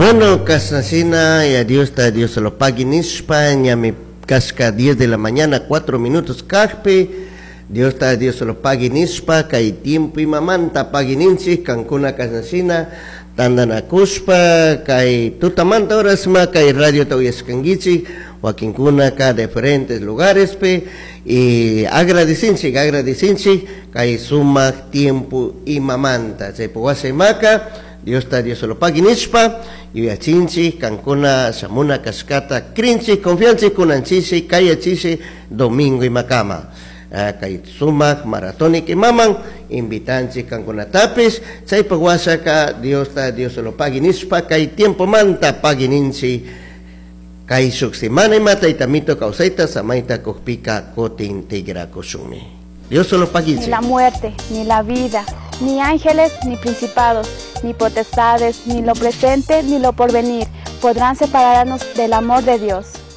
Bueno, Casnacina y adiós, Dios se lo pague en España, me casca 10 de la mañana, 4 minutos, Carpe. Dios se lo pague en España, que hay tiempo y mamanta pague en Cancuna, Casnacina, Tandana Cuspa, que hay tutamanta horas más, que hay radio Tauyascanguichi, Joaquincuna, que diferentes lugares, y agradecense, que hay suma tiempo y mamanta, se puede hacer maca. Dios se lo pague en España, y a Chinchi, Cancuna, Samuna, Cascata, Crinchi, Confianza, Cunanchichi, Cayachichi, Domingo y Macama. Kay sumak, maratonik y maman, invitanchi, Cancuna Tapis, Chay Paguasaka, Dios se lo pague en España, kay tiempo manta pague ninchi, kay suximana y mata y tamito causaita, samaita copica, cote integra cosumi. Dios se lo pague. Ni la muerte, ni la vida, ni ángeles, ni principados, ni potestades, ni lo presente, ni lo porvenir, podrán separarnos del amor de Dios.